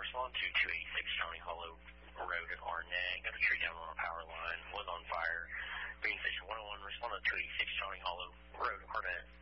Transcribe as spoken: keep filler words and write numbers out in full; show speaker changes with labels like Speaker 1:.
Speaker 1: respond to two eighty-six Johnny Hollow Road in Arnett. Got a tree down on a power line. Was on fire. Green Station one oh one, respond to two eighty-six Johnny Hollow Road, Arnett.